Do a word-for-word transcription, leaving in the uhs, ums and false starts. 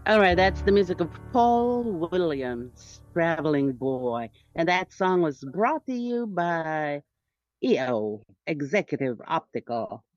All right, that's the music of Paul Williams, Traveling Boy. And that song was brought to you by E O, Executive Optical.